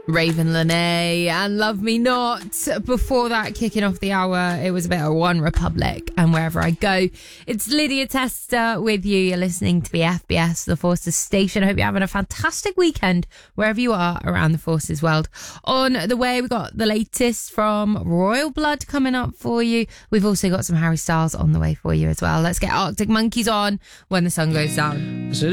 Raven Lene and Love Me Not. Before that, kicking off the hour, it was a bit of One Republic and Wherever I Go. It's Lydia Tester with you. You're listening to the FBS, the Forces Station. I hope you're having a fantastic weekend wherever you are around the Forces world. On the way, we've got the latest from Royal Blood coming up for you. We've also got some Harry Styles on the way for you as well. Let's get Arctic Monkeys on When the Sun Goes Down.